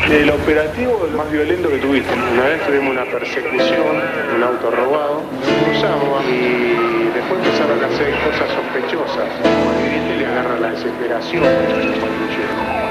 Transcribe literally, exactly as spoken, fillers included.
El operativo el más violento que tuviste. Una vez tuvimos una persecución, un auto robado, cruzamos y después empezaron a hacer cosas sospechosas. Como evidente le agarra la desesperación al patrullero.